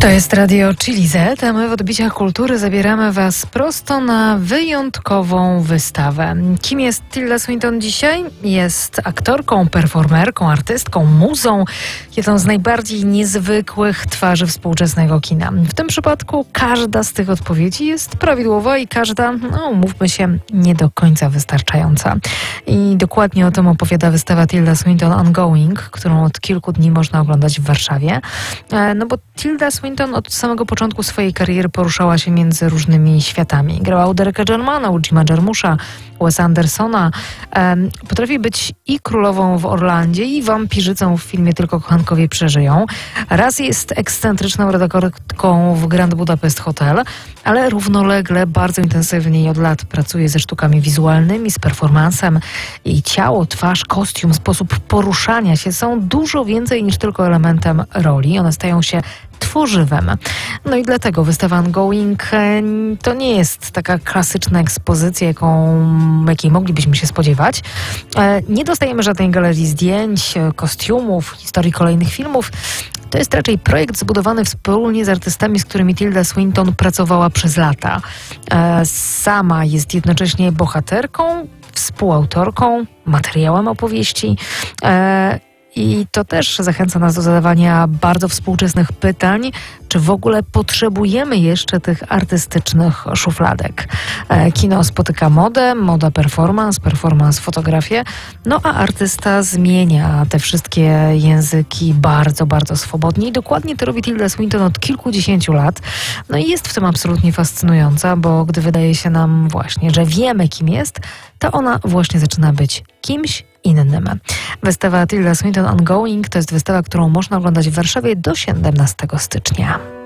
To jest Radio Chili Z, a my w Odbiciach Kultury zabieramy Was prosto na wyjątkową wystawę. Kim jest Tilda Swinton dzisiaj? Jest aktorką, performerką, artystką, muzą, jedną z najbardziej niezwykłych twarzy współczesnego kina. W tym przypadku każda z tych odpowiedzi jest prawidłowa i każda, mówmy się, nie do końca wystarczająca. I dokładnie o tym opowiada wystawa Tilda Swinton Ongoing, którą od kilku dni można oglądać w Warszawie. Bo Tilda Swinton od samego początku swojej kariery poruszała się między różnymi światami. Grała u Dereka Jarmana, u Jima Jarmusza, Wesa Andersona. Potrafi być i królową w Orlandzie, i wampirzycą w filmie Tylko kochankowie przeżyją. Raz jest ekscentryczną redaktorką w Grand Budapest Hotel, ale równolegle bardzo intensywnie i od lat pracuje ze sztukami wizualnymi, z performansem. Jej ciało, twarz, kostium, sposób poruszania się są dużo więcej niż tylko elementem roli. One stają się tworzywem. No i dlatego wystawa Ongoing to nie jest taka klasyczna ekspozycja, jakiej moglibyśmy się spodziewać. Nie dostajemy żadnej galerii zdjęć, kostiumów, historii kolejnych filmów. To jest raczej projekt zbudowany wspólnie z artystami, z którymi Tilda Swinton pracowała przez lata. Sama jest jednocześnie bohaterką, współautorką, materiałem opowieści. I to też zachęca nas do zadawania bardzo współczesnych pytań, czy w ogóle potrzebujemy jeszcze tych artystycznych szufladek. Kino spotyka modę, moda performance, performance fotografię, a artysta zmienia te wszystkie języki bardzo, bardzo swobodnie i dokładnie to robi Tilda Swinton od kilkudziesięciu lat. I jest w tym absolutnie fascynująca, bo gdy wydaje się nam właśnie, że wiemy, kim jest, to ona właśnie zaczyna być kimś innym. Wystawa Tilda Swinton Ongoing to jest wystawa, którą można oglądać w Warszawie do 17 stycznia.